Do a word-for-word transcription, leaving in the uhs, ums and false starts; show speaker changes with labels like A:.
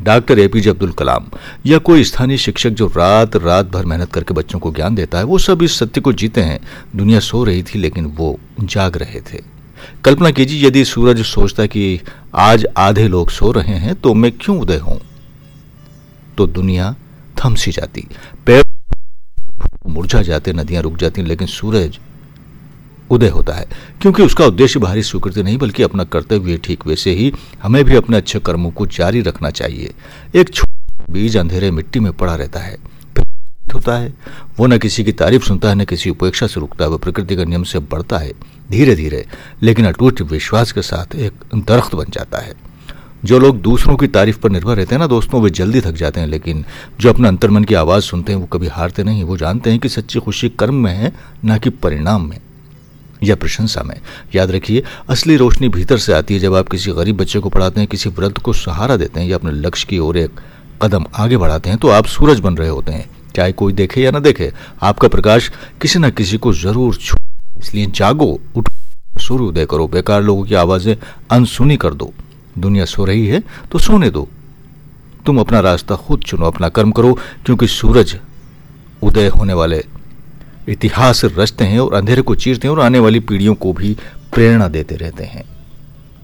A: Doctor APJ Abdul Kalam या कोई स्थानीय शिक्षक जो रात रात भर मेहनत करके बच्चों को ज्ञान देता है, वो सब इस सत्य को जीते हैं। दुनिया सो रही थी लेकिन वो जाग रहे थे। कल्पना कीजिए यदि सूरज सोचता कि आज आधे लोग सो रहे हैं तो मैं क्यों उदय हूं, तो दुनिया थम सी जाती, पेड़ मुरझा जाते, नदियां रुक जाती, लेकिन सूरज उदय होता है क्योंकि उसका उद्देश्य बाहरी स्वीकृति नहीं बल्कि अपना कर्तव्य। ठीक वैसे ही हमें भी अपने अच्छे कर्मों को जारी रखना चाहिए। एक छोटा बीज अंधेरे मिट्टी में पड़ा रहता है, होता है, वो न किसी की तारीफ सुनता है न किसी उपेक्षा से रुकता है। वो प्रकृति के नियम से बढ़ता है धीरे धीरे, लेकिन अटूट विश्वास के साथ एक दरख्त बन जाता है। जो लोग दूसरों की तारीफ पर निर्भर रहते हैं ना दोस्तों, वे जल्दी थक जाते हैं, लेकिन जो अपने अंतर्मन की आवाज सुनते हैं वो कभी हारते नहीं। वो जानते हैं कि सच्ची खुशी कर्म में है, ना कि परिणाम में या प्रशंसा में। याद रखिए, असली रोशनी भीतर से आती है। जब आप किसी गरीब बच्चे को पढ़ाते हैं, किसी वृद्ध को सहारा देते हैं या अपने लक्ष्य की ओर एक कदम आगे बढ़ाते हैं, तो आप सूरज बन रहे होते हैं। चाहे कोई देखे या ना देखे, आपका प्रकाश किसी न किसी को जरूर छू। इसलिए जागो, उठो, सूर्योदय करो, बेकार लोगों की आवाजें अनसुनी कर दो। दुनिया सो रही है तो सोने दो। तुम अपना रास्ता खुद चुनो, अपना कर्म करो, क्योंकि सूरज उदय होने वाले इतिहास रचते हैं और अंधेरे को चीरते हैं और आने वाली पीढ़ियों को भी प्रेरणा देते रहते हैं।